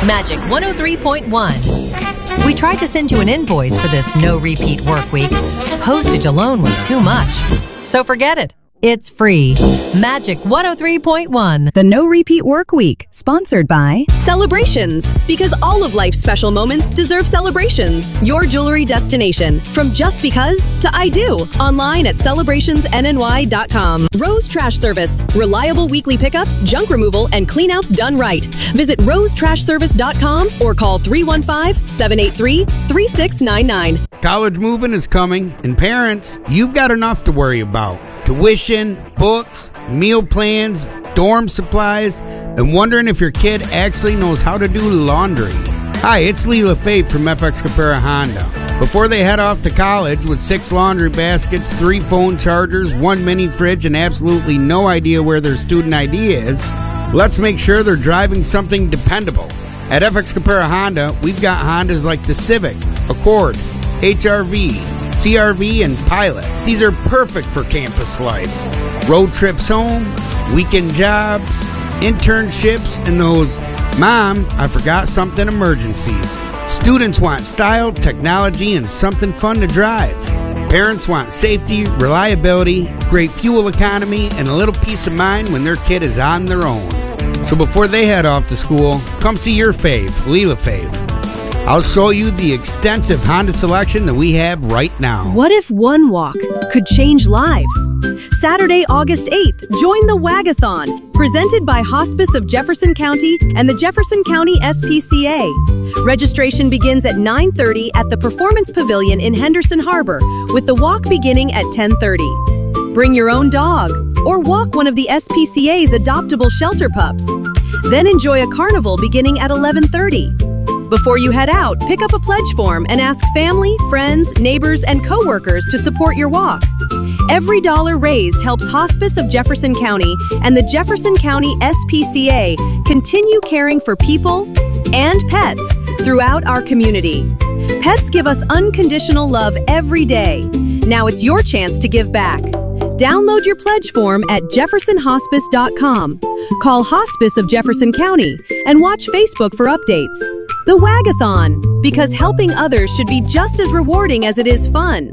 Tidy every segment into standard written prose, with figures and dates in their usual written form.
Magic 103.1. We tried to send you an invoice for this no repeat work week. Postage alone was too much. So forget it. It's free. Magic 103.1. The No Repeat Work Week, sponsored by Celebrations, because all of life's special moments deserve celebrations. Your jewelry destination. From just because to I do. Online at celebrationsnny.com. Rose Trash Service. Reliable weekly pickup, junk removal, and cleanouts done right. Visit rosetrashservice.com or call 315-783-3699. College moving is coming, and parents, you've got enough to worry about. Tuition, books, meal plans, dorm supplies, and wondering if your kid actually knows how to do laundry. Hi, it's Lee LaFave from FX Capera Honda. Before they head off to college with 6 laundry baskets, 3 phone chargers, 1 mini fridge, and absolutely no idea where their student ID is, let's make sure they're driving something dependable. At FX Capera Honda, we've got Hondas like the Civic, Accord, HR-V, CR-V, and Pilot. These are perfect for campus life. Road trips home, weekend jobs, internships, and those, Mom, I forgot something emergencies. Students want style, technology, and something fun to drive. Parents want safety, reliability, great fuel economy, and a little peace of mind when their kid is on their own. So before they head off to school, come see your fave, Lee LaFave. I'll show you the extensive Honda selection that we have right now. What if one walk could change lives? Saturday, August 8th, join the Wagathon, presented by Hospice of Jefferson County and the Jefferson County SPCA. Registration begins at 9:30 at the Performance Pavilion in Henderson Harbor, with the walk beginning at 10:30. Bring your own dog or walk one of the SPCA's adoptable shelter pups. Then enjoy a carnival beginning at 11:30. Before you head out, pick up a pledge form and ask family, friends, neighbors, and coworkers to support your walk. Every dollar raised helps Hospice of Jefferson County and the Jefferson County SPCA continue caring for people and pets throughout our community. Pets give us unconditional love every day. Now it's your chance to give back. Download your pledge form at jeffersonhospice.com. Call Hospice of Jefferson County and watch Facebook for updates. The Wagathon, because helping others should be just as rewarding as it is fun.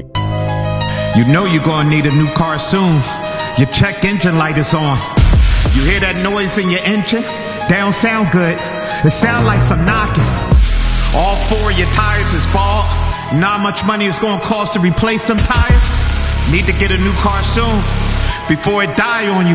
You know you're gonna need a new car soon. Your check engine light is on. You hear that noise in your engine? They don't sound good. It sound like some knocking. All 4 of your tires is bald. You know how much money it's gonna cost to replace some tires? Need to get a new car soon before it die on you.